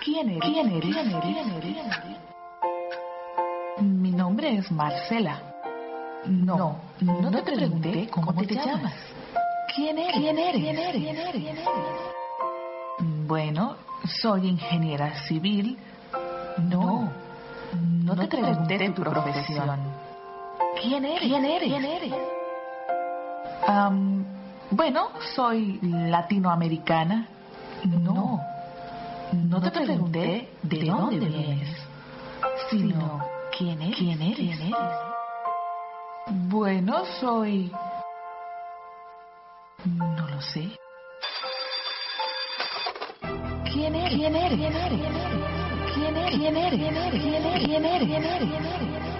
¿Quién eres? ¿Quién eres? ¿Quién eres? ¿Quién eres? Mi nombre es Marcela. No te pregunté cómo te llamas. ¿Quién eres? ¿Quién eres? ¿Quién eres? ¿Quién eres? Bueno, soy ingeniera civil. No te pregunté tu profesión. ¿Quién eres? ¿Quién eres? ¿Quién eres? Bueno, soy latinoamericana. No te pregunté de dónde vienes, sino ¿quién eres? ¿Quién eres? ¿Quién eres? Bueno, soy... No lo sé. ¿Quién eres? ¿Quién eres? ¿Quién eres? ¿Quién eres? ¿Quién eres? ¿Quién eres? ¿Quién eres? ¿Quién eres?